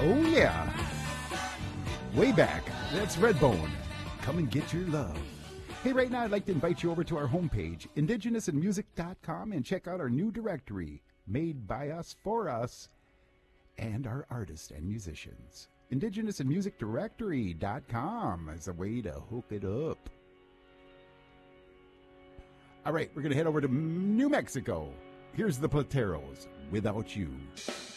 Oh, yeah. Way back. That's Redbone. Come and get your love. Hey, right now I'd like to invite you over to our homepage, indigenousinmusic.com, and check out our new directory, made by us, for us, and our artists and musicians. indigenousinmusicdirectory.com is a way to hook it up. All right, we're going to head over to New Mexico. Here's the Plateros, Without You.